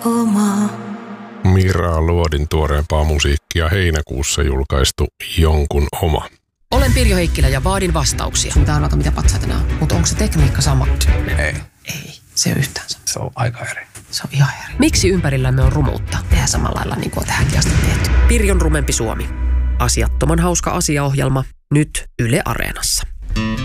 oma. Mira Luodin tuoreempaa musiikkia heinäkuussa julkaistu Jonkun oma. Olen Pirjo Heikkilä ja vaadin vastauksia. Mitä arvata, mitä patsaita nämä on. Mutta onko se tekniikka sama? Ei. Ei, se ei yhtään sama. Se on aika eri. Se on ihan eri. Miksi ympärillämme on rumuutta? Tehdään samalla lailla niin kuin on tähänkin asti tehty. Pirjon rumempi Suomi. Asiattoman hauska asiaohjelma. Nyt Yle Areenassa.